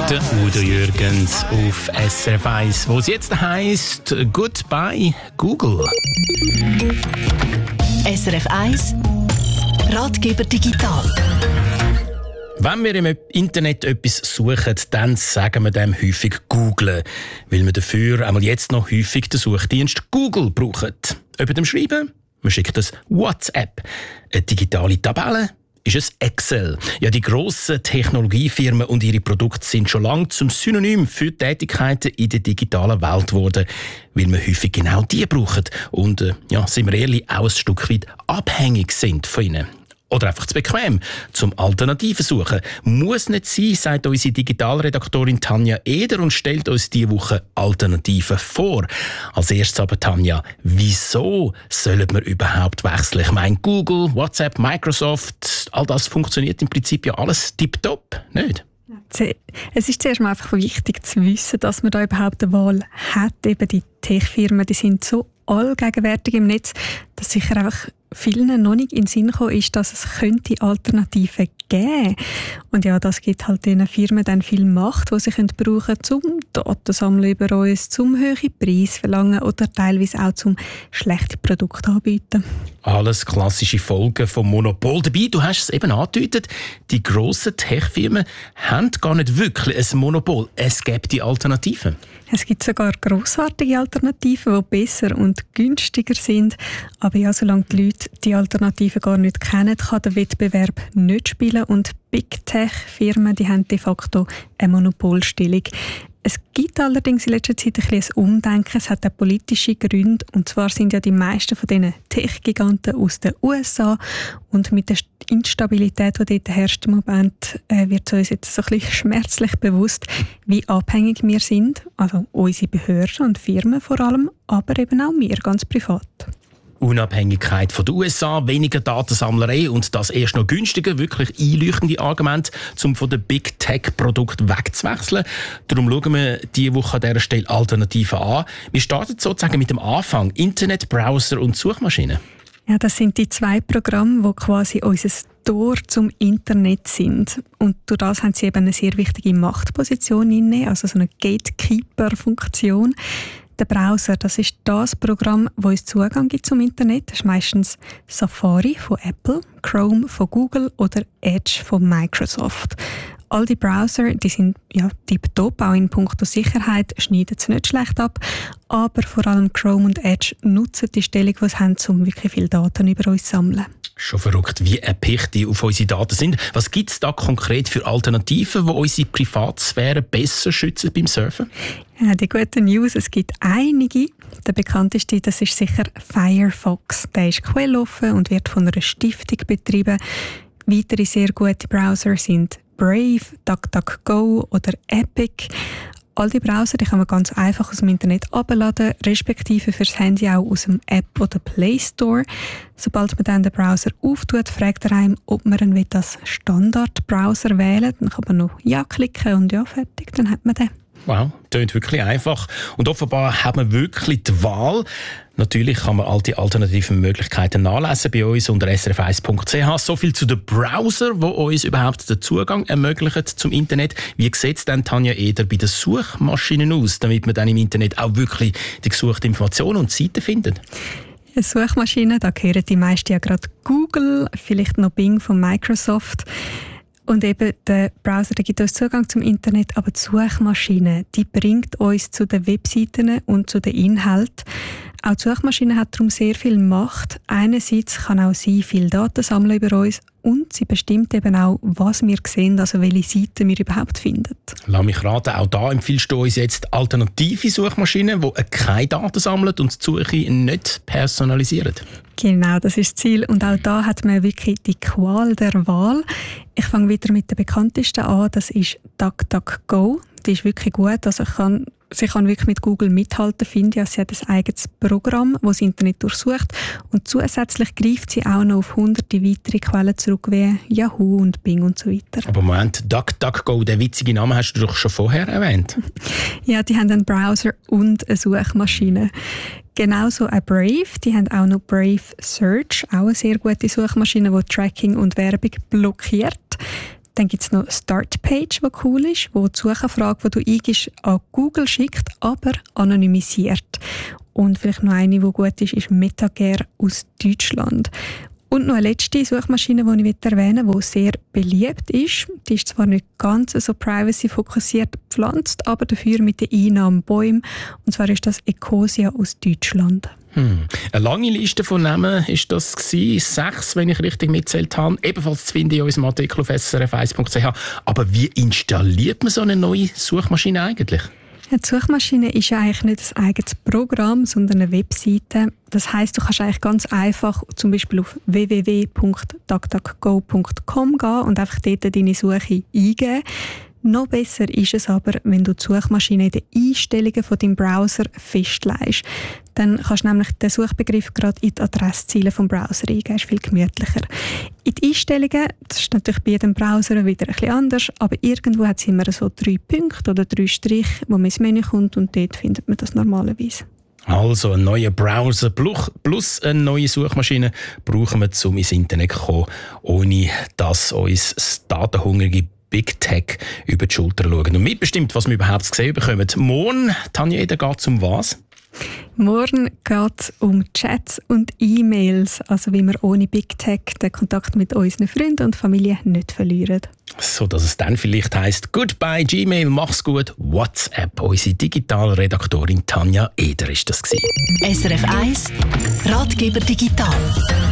Der Udo Jürgens auf SRF 1, wo es jetzt heisst Goodbye Google. SRF 1 Ratgeber digital. Wenn wir im Internet etwas suchen, dann sagen wir dem häufig googlen, weil wir dafür einmal jetzt noch häufig den Suchdienst Google brauchen. Über dem Schreiben, man schickt das WhatsApp, eine digitale Tabelle, ist es Excel. Ja, die grossen Technologiefirmen und ihre Produkte sind schon lange zum Synonym für Tätigkeiten in der digitalen Welt geworden, weil wir häufig genau die brauchen und, sind wir ehrlich, auch ein Stück weit abhängig sind von ihnen. Oder einfach zu bequem, zum Alternativen suchen. Muss nicht sein, sagt unsere Digitalredaktorin Tanja Eder und stellt uns diese Woche Alternativen vor. Als erstes aber, Tanja, wieso sollen wir überhaupt wechseln? Ich meine, Google, WhatsApp, Microsoft, all das funktioniert im Prinzip ja alles tipptopp, nicht? Es ist zuerst mal einfach wichtig zu wissen, dass man da überhaupt eine Wahl hat. Eben die Tech-Firmen, die sind so allgegenwärtig im Netz, dass sicher einfach vielen noch nicht in den Sinn gekommen ist, dass es könnte Alternativen geben. Und ja, das gibt halt diesen Firmen dann viel Macht, die sie brauchen können, zum Daten sammeln über uns, zum höhere Preise verlangen oder teilweise auch zum schlechte Produkte anbieten. Alles klassische Folgen vom Monopol. Dabei, du hast es eben angedeutet, die grossen Tech-Firmen haben gar nicht wirklich ein Monopol. Es gibt die Alternativen. Es gibt sogar grossartige Alternativen, die besser und günstiger sind. Aber ja, solange die Leute die Alternativen gar nicht kennen, kann der Wettbewerb nicht spielen. Und Big Tech-Firmen, die haben de facto eine Monopolstellung. Es gibt allerdings in letzter Zeit ein bisschen ein Umdenken. Es hat auch politische Gründe. Und zwar sind ja die meisten von diesen Tech-Giganten aus den USA. Und mit der Instabilität, die dort herrscht im Moment, wird uns jetzt so ein bisschen schmerzlich bewusst, wie abhängig wir sind. Also unsere Behörden und Firmen vor allem, aber eben auch wir ganz privat. Unabhängigkeit von den USA, weniger Datensammlerei und das erst noch günstiger, wirklich einleuchtende Argument, um von den Big Tech-Produkten wegzuwechseln. Darum schauen wir diese Woche an dieser Stelle Alternativen an. Wir starten sozusagen mit dem Anfang. Internet, Browser und Suchmaschinen. Ja, das sind die zwei Programme, die quasi unser Tor zum Internet sind. Und durch das haben sie eben eine sehr wichtige Machtposition inne, also so eine Gatekeeper-Funktion. Der Browser, das ist das Programm, das uns Zugang gibt zum Internet. Das ist meistens Safari von Apple, Chrome von Google oder Edge von Microsoft. All die Browser, die sind ja tipptopp, auch in puncto Sicherheit schneiden sie nicht schlecht ab. Aber vor allem Chrome und Edge nutzen die Stellung, die sie haben, um wirklich viele Daten über uns zu sammeln. Schon verrückt, wie erpicht die auf unsere Daten sind. Was gibt es da konkret für Alternativen, die unsere Privatsphäre besser schützen beim Surfen? Ja, die gute News, es gibt einige. Der bekannteste, das ist sicher Firefox. Der ist quelloffen und wird von einer Stiftung betrieben. Weitere sehr gute Browser sind Brave, DuckDuckGo oder Epic. All die Browser, die kann man ganz einfach aus dem Internet herunterladen, respektive fürs Handy auch aus dem App oder Play Store. Sobald man dann den Browser auftut, fragt er einem, ob man ihn als Standard-Browser wählen. Dann kann man noch Ja klicken und ja, fertig, dann hat man den. Wow, klingt wirklich einfach. Und offenbar hat man wirklich die Wahl. Natürlich kann man all die alternativen Möglichkeiten nachlesen bei uns unter srf1.ch. So viel zu den Browser, die uns überhaupt den Zugang ermöglichen zum Internet. Wie sieht es denn, Tanja Eder, bei den Suchmaschinen aus, damit man dann im Internet auch wirklich die gesuchte Informationen und Seiten findet? Suchmaschinen, da gehören die meisten ja gerade Google, vielleicht noch Bing von Microsoft. Und eben der Browser, der gibt uns Zugang zum Internet, aber die Suchmaschine, die bringt uns zu den Webseiten und zu den Inhalten. Auch die Suchmaschine hat darum sehr viel Macht. Einerseits kann auch sie viel Daten sammeln über uns und sie bestimmt eben auch, was wir sehen, also welche Seiten wir überhaupt finden. Lass mich raten, auch da empfiehlst du uns jetzt alternative Suchmaschinen, die keine Daten sammeln und die Suche nicht personalisieren. Genau, das ist das Ziel. Und auch da hat man wirklich die Qual der Wahl. Ich fange wieder mit der bekanntesten an, das ist DuckDuckGo. Die ist wirklich gut, also sie kann wirklich mit Google mithalten, finde ich. Sie hat ein eigenes Programm, das das Internet durchsucht. Und zusätzlich greift sie auch noch auf hunderte weitere Quellen zurück, wie Yahoo und Bing und so weiter. Aber Moment, DuckDuckGo, den witzigen Namen hast du doch schon vorher erwähnt. Ja, die haben einen Browser und eine Suchmaschine. Genauso auch Brave, die haben auch noch Brave Search, auch eine sehr gute Suchmaschine, die Tracking und Werbung blockiert. Dann gibt es noch Startpage, die cool ist, wo die Suchanfrage, die du eingibst, an Google schickt, aber anonymisiert. Und vielleicht noch eine, die gut ist MetaGer aus Deutschland. Und noch eine letzte Suchmaschine, die ich erwähnen möchte, die sehr beliebt ist. Die ist zwar nicht ganz so privacy-fokussiert gepflanzt, aber dafür mit den Einnahmen Bäumen. Und zwar ist das Ecosia aus Deutschland. Eine lange Liste von Namen ist das gewesen. 6, wenn ich richtig mitzählt habe. Ebenfalls zu finden in unserem Artikel auf srf1.ch. Aber wie installiert man so eine neue Suchmaschine eigentlich? Die Suchmaschine ist ja eigentlich nicht ein eigenes Programm, sondern eine Webseite. Das heisst, du kannst eigentlich ganz einfach zum Beispiel auf www.duckduckgo.com gehen und einfach dort deine Suche eingeben. Noch besser ist es aber, wenn du die Suchmaschine in den Einstellungen von deinem Browser festlegst. Dann kannst du nämlich den Suchbegriff gerade in die Adressziele vom Browser eingeben. Das ist viel gemütlicher. In die Einstellungen, das ist natürlich bei jedem Browser wieder ein bisschen anders, aber irgendwo hat es immer so 3 Punkte oder 3 Striche, wo man ins Menü kommt und dort findet man das normalerweise. Also ein neuer Browser plus eine neue Suchmaschine brauchen wir, um ins Internet zu kommen, ohne dass uns das datenhungrige Big Tech über die Schulter schauen und mitbestimmt, was wir überhaupt zu sehen bekommen. Morgen, Tanja, da geht es um was? Morgen geht es um Chats und E-Mails, also wie wir ohne Big Tech den Kontakt mit unseren Freunden und Familie nicht verlieren. So dass es dann vielleicht heisst, Goodbye Gmail, mach's gut, WhatsApp. Unsere Digitalredaktorin Tanja Eder ist das gewesen. SRF 1 Ratgeber Digital.